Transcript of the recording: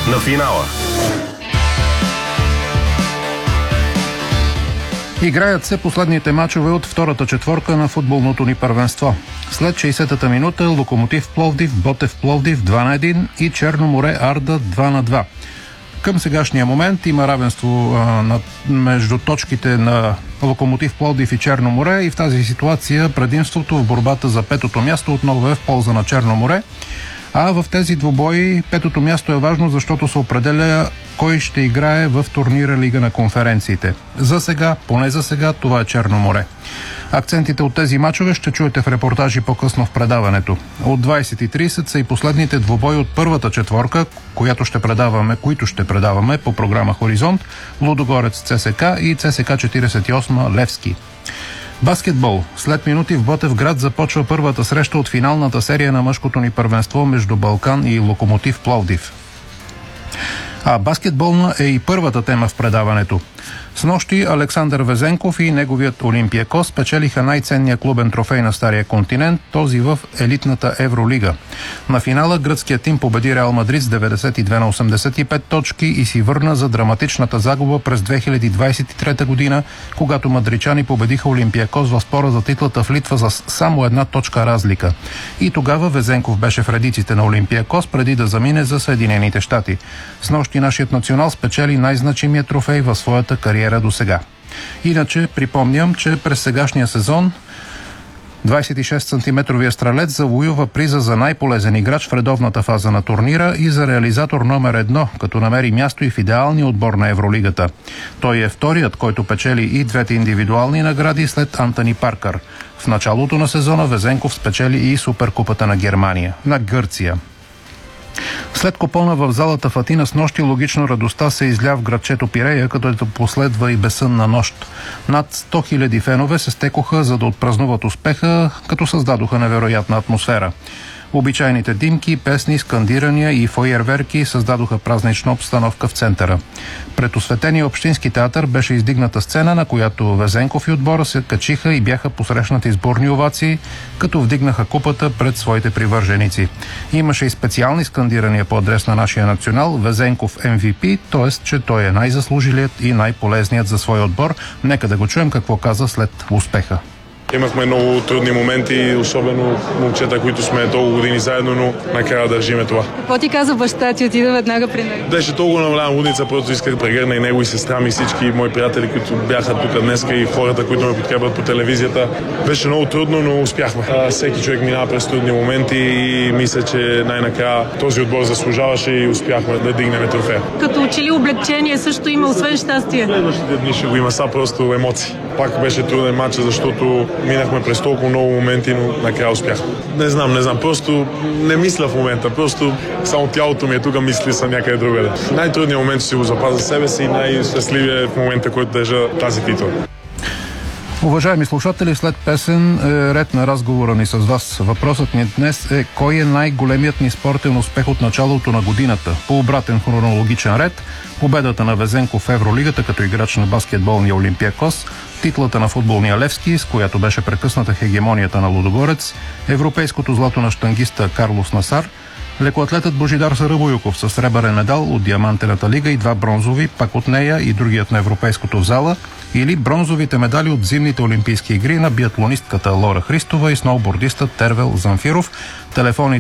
на финала. Играят се последните мачове от втората четворка на футболното ни първенство. След 60-та минута Локомотив Пловдив, Ботев Пловдив 2-1 и Черно море Арда 2-2. Към сегашния момент има равенство между точките на Локомотив Пловдив и Черно море и в тази ситуация предимството в борбата за петото място отново е в полза на Черно море. А в тези двубои петото място е важно, защото се определя кой ще играе в турнира Лига на конференциите. За сега, поне за сега, това е Черно море. Акцентите от тези мачове ще чуете в репортажи по-късно в предаването. От 20:30 са и последните двубои от първата четворка, които ще предаваме по програма Хоризонт, Лудогорец ЦСК и ЦСК 48 Левски. Баскетбол. След минути в Ботевград започва първата среща от финалната серия на мъжкото ни първенство между Балкан и Локомотив Пловдив. А баскетболна е и първата тема в предаването. Снощи Александър Везенков и неговият Олимпиакос спечелиха най-ценния клубен трофей на Стария континент, този в елитната Евролига. На финала гръцкият тим победи Реал Мадрид с 92-85 точки и си върна за драматичната загуба през 2023 година, когато мадричани победиха Олимпиакос в спора за титлата в Литва с само една точка разлика. И тогава Везенков беше в редиците на Олимпиакос преди да замине за Съединените щати. Снощи нашият национал спечели най-значимия трофей в своята кариера до сега. Иначе припомням, че през сегашния сезон 26-сантиметровия стрелец завоюва приза за най-полезен играч в редовната фаза на турнира и за реализатор номер 1, като намери място и в идеалния отбор на Евролигата. Той е вторият, който печели и двете индивидуални награди след Антони Паркър. В началото на сезона Везенков спечели и Суперкупата на Гърция. След купона в залата в Атина снощи логично радостта се изля в градчето Пирея, като последва и безсънна нощ. Над 100 000 фенове се стекоха, за да отпразнуват успеха, като създадоха невероятна атмосфера. Обичайните димки, песни, скандирания и фойерверки създадоха празнична обстановка в центъра. Пред осветения общински театър беше издигната сцена, на която Везенков и отбора се качиха и бяха посрещнати с бурни овации, като вдигнаха купата пред своите привърженици. Имаше и специални скандирания по адрес на нашия национал Везенков MVP, т.е. че той е най-заслужилият и най-полезният за своя отбор. Нека да го чуем какво каза след успеха. Имахме много трудни моменти, особено момчета, които сме толкова години заедно, но накрая държиме това. Какво ти каза баща, че отида веднага при него? Беше толкова на голяма лудница, просто исках да прегърна и него, и сестра ми, всички мои приятели, които бяха тук днеска, и хората, които ме подкрепят по телевизията. Беше много трудно, но успяхме. Всеки човек минава през трудни моменти и мисля, че най-накрая този отбор заслужаваше и успяхме да дигнем трофея. Като че ли облегчение също има, освен щастие? Следващите дни ще го има, са просто емоции. Пак беше труден матч, защото минахме през толкова много моменти, но накрая успяхме. Не знам, просто не мисля в момента, просто само тялото ми е тук, мисли са някъде другаде. Най-трудният момент ще си го запазя себе си и най-щастливия в момента, който държа тази титла. Уважаеми слушатели, след песен е ред на разговора ни с вас. Въпросът ни днес е: кой е най-големият ни спортен успех от началото на годината? По обратен хронологичен ред: победата на Везенков в Евролигата като играч на баскетболния Олимпиакос, титлата на футболния Левски, с която беше прекъсната хегемонията на Лудогорец, европейското злато на щангиста Карлос Насар, лекоатлетът Божидар Сарабоюков със сребърен медал от Диамантената лига и 2 бронзови, пак от нея и другият на европейското в зала, или бронзовите медали от зимните олимпийски игри на биатлонистката Лора Христова и сноубордистът Тервел Замфиров. Телефоните